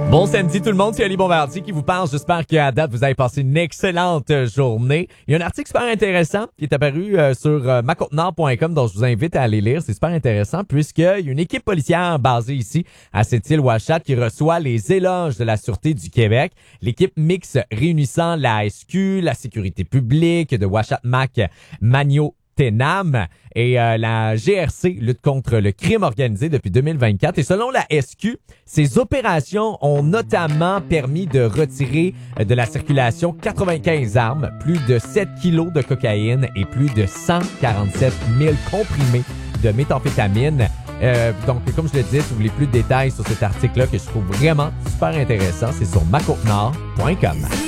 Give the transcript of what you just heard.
Bon samedi tout le monde, c'est Ali Bombardier qui vous parle. J'espère qu'à date, vous avez passé une excellente journée. Il y a un article super intéressant qui est apparu sur macontenard.com dont je vous invite à aller lire. C'est super intéressant puisqu'il y a une équipe policière basée ici à Sept-Îles-Ouachata qui reçoit les éloges de la Sûreté du Québec. L'équipe mixte réunissant la SQ, la sécurité publique de Ouachata-Mac, Magno Tenam et la GRC lutte contre le crime organisé depuis 2024. Et selon la SQ, ces opérations ont notamment permis de retirer de la circulation 95 armes, plus de 7 kilos de cocaïne et plus de 147 000 comprimés de méthamphétamine. Donc, comme je le disais, si vous voulez plus de détails sur cet article-là que je trouve vraiment super intéressant, c'est sur macontenard.com.